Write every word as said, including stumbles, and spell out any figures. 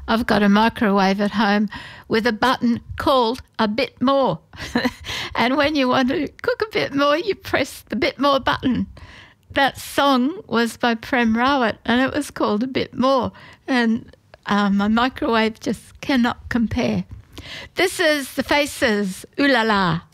I've got a microwave at home with a button called a bit more. And when you want to cook a bit more, you press the bit more button. That song was by Prem Rawat, and it was called A Bit More. And um, my microwave just cannot compare. This is The Faces, Ooh La La.